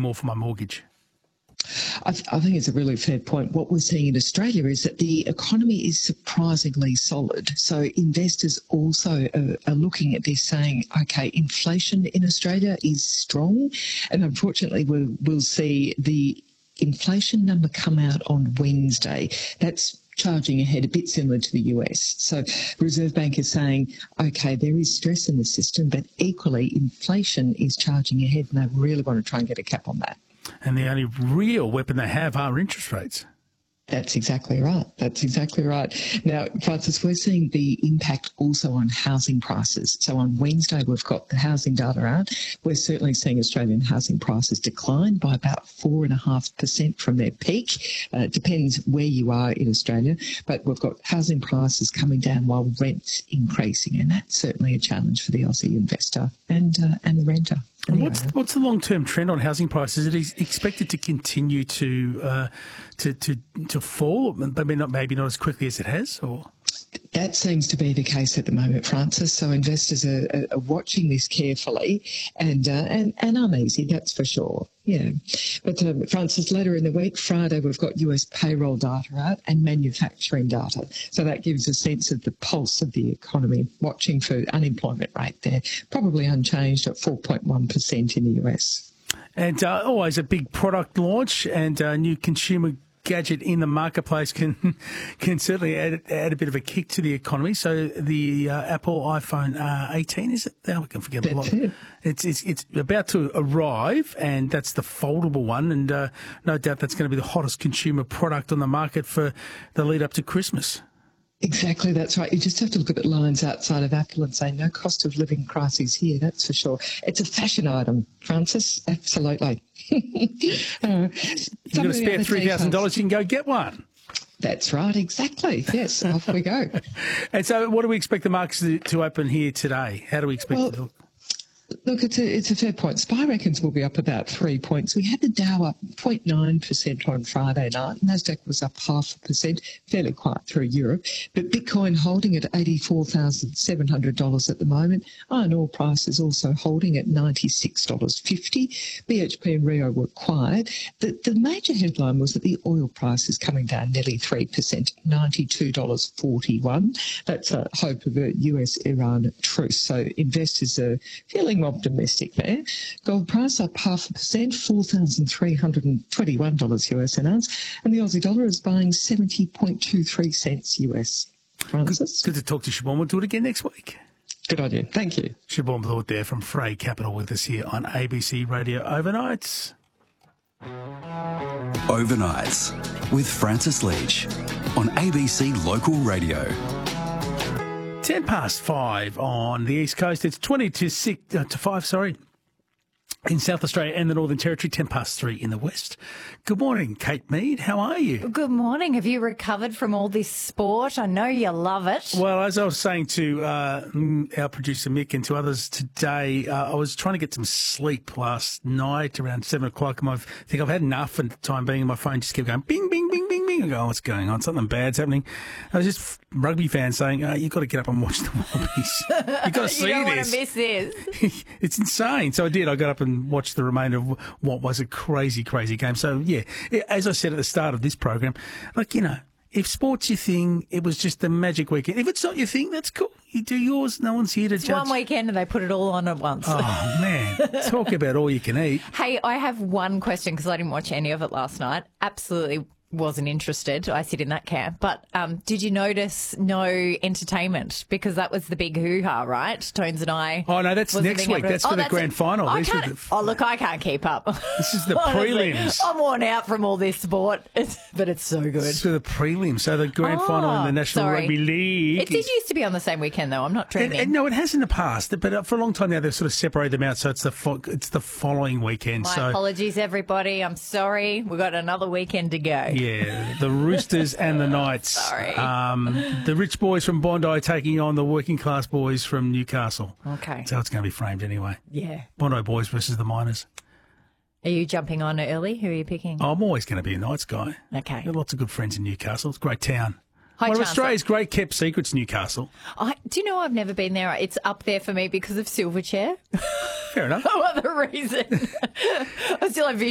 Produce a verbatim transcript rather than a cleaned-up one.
more for my mortgage. I, th- I think it's a really fair point. What we're seeing in Australia is that the economy is surprisingly solid. So investors also are, are looking at this saying, okay, inflation in Australia is strong. And unfortunately, we'll, we'll see the inflation number come out on Wednesday. That's charging ahead, a bit similar to the U S. So the Reserve Bank is saying, okay, there is stress in the system, but equally inflation is charging ahead, and they really want to try and get a cap on that. And the only real weapon they have are interest rates. That's exactly right. That's exactly right. Now, Francis, we're seeing the impact also on housing prices. So on Wednesday, we've got the housing data out. We're certainly seeing Australian housing prices decline by about four point five percent from their peak. Uh, it depends where you are in Australia, but we've got housing prices coming down while rent's increasing, and that's certainly a challenge for the Aussie investor and uh, and the renter. Anyway. What's what's the long term trend on housing prices? Is it expected to continue to uh, to to to fall, but not maybe not as quickly as it has, or? That seems to be the case at the moment, Francis. So investors are, are, are watching this carefully and, uh, and and uneasy, that's for sure. Yeah. But um, Francis, later in the week, Friday, we've got U S payroll data out and manufacturing data. So that gives a sense of the pulse of the economy. Watching for unemployment rate there, probably unchanged at four point one percent in the U S. And uh, always a big product launch and a new consumer gadget in the marketplace can can certainly add, add a bit of a kick to the economy. So the uh, Apple iPhone uh, eighteen, is it? Now I can forget a lot. It. It's, it's it's about to arrive, and that's the foldable one. And uh, no doubt that's going to be the hottest consumer product on the market for the lead up to Christmas. Exactly, that's right. You just have to look at the lines outside of Apple and say, no cost of living crisis here, that's for sure. It's a fashion item, Francis, absolutely. uh, You've got to spare three thousand dollars, you can go get one. That's right, exactly. Yes, off we go. And so what do we expect the markets to, to open here today? How do we expect well, it to look? Look, it's a, it's a fair point. SPI reckons we'll be up about three points. We had the Dow up zero point nine percent on Friday night. Nasdaq was up half a percent, fairly quiet through Europe. But Bitcoin holding at eighty-four thousand seven hundred dollars at the moment. Iron ore price is also holding at ninety-six dollars fifty. B H P and Rio were quiet. The, the major headline was that the oil price is coming down nearly three percent, ninety-two dollars forty-one. That's a hope of a U S Iran truce. So investors are feeling optimistic there. Gold price up half a percent, four thousand three hundred twenty-one dollars U S an ounce, and the Aussie dollar is buying seventy point two three cents U S. Francis? Good, good to talk to Siobhan. We'll do it again next week. Good idea. Thank you. Siobhan Blewett there from Frey Capital with us here on A B C Radio Overnights. Overnights with Francis Leach on A B C Local Radio. Ten past five on the East Coast. It's twenty to six uh, to five. Sorry, in South Australia and the Northern Territory. Ten past three in the West. Good morning, Kate Mead. How are you? Good morning. Have you recovered from all this sport? I know you love it. Well, as I was saying to uh, our producer Mick and to others today, uh, I was trying to get some sleep last night around seven o'clock. And I think I've had enough for the time being. And my phone just kept going bing, bing, bing, bing, bing. I go, oh, what's going on? Something bad's happening. I was just rugby fans saying, oh, you've got to get up and watch the Wallabies. You've got to see you don't this. want to miss this. It's insane. So I did. I got up and watched the remainder of what was a crazy, crazy game. So, yeah, as I said at the start of this program, like, you know, if sport's your thing, it was just the magic weekend. If it's not your thing, that's cool. You do yours. No one's here to it's judge. One weekend and they put it all on at once. Oh, man. Talk about all you can eat. Hey, I have one question because I didn't watch any of it last night. Absolutely wasn't interested. I sit in that camp. But um, did you notice no entertainment? Because that was the big hoo-ha, right? Tones and I. Oh, no, that's next week. To... That's for oh, the that's grand a... final. I can't... the... Oh, look, I can't keep up. This is the prelims. I'm worn out from all this sport, but it's so good. It's for the prelims. So the grand oh, final in the National sorry. Rugby League. It did used to be on the same weekend, though. I'm not dreaming. And, and no, it has in the past. But for a long time now, they've sort of separated them out. So it's the fo- it's the following weekend. My so... apologies, everybody. I'm sorry. We've got another weekend to go. Yeah, the Roosters and the Knights. Sorry. Um, the rich boys from Bondi taking on the working class boys from Newcastle. Okay. So it's going to be framed anyway. Yeah. Bondi boys versus the Miners. Are you jumping on early? Who are you picking? Oh, I'm always going to be a Knights guy. Okay. I've got lots of good friends in Newcastle. It's a great town. Hi, One of Chancellor. Australia's great kept secrets, Newcastle. I, do you know I've never been there? It's up there for me because of Silverchair. Fair enough. No other reason. I still have vision.